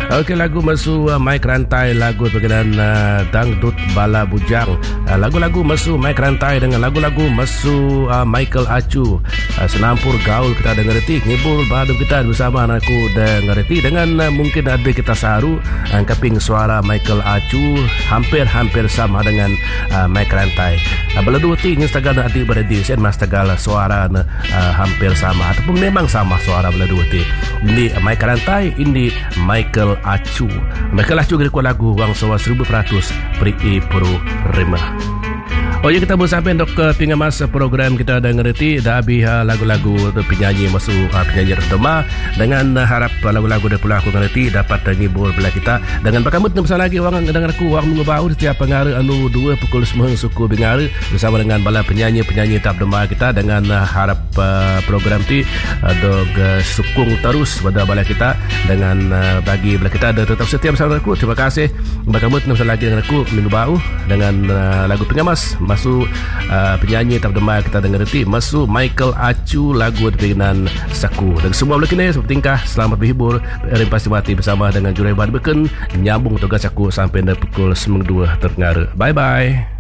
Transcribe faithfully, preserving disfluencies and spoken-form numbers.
Okey, lagu masu uh, Mike Rantai, lagu berkenaan uh, Dangdut Bala Bujang. Uh, lagu-lagu masu Mike Rantai dengan lagu-lagu masu uh, Michael Acu. Uh, senampur gaul kita dengar reti, ngibul badu kita bersama anakku dengar reti dengan uh, mungkin ada kita saru uh, kaping suara Michael Acu hampir-hampir sama dengan uh, Mike Rantai. Uh, Bala dua ti Instagram nanti beredi sen mas tegala suara uh, hampir sama ataupun memang sama suara bala dua ti. Ini Mike Rantai, ini Michael Acu. Michael Acu kira lagu wang sawa seribu peratus pri pro rema. Oh ya, kita boleh sampai untuk ke pinggan masa program kita dah ngerti dah habis uh, lagu-lagu tu penyanyi masuk uh, penyanyi terutama dengan uh, harap uh, lagu-lagu dah pula aku ngerti dapat uh, ngibur belah kita dengan pakamut bersama lagi orang dengar aku orang minggu baru setiap pengaruh anu dua pukul sembilan suku bingaru bersama dengan bala penyanyi-penyanyi tab demar kita dengan uh, harap uh, program ti uh, dog uh, sukung terus pada bala kita dengan uh, bagi belah kita ada tetap setia bersama aku. Terima kasih pakamut bersama lagi dengan aku minggu baru dengan uh, lagu pengamas masuk uh, penyanyi tak demar kita dengar reti masuk Michael Acu lagu dengan Saku dan semua boleh kena seperti tingkah. Selamat berhibur Rempasi Mati bersama dengan Jurai Bad Beken nyambung tugas aku sampai pukul sembilan dua terdengar. Bye bye.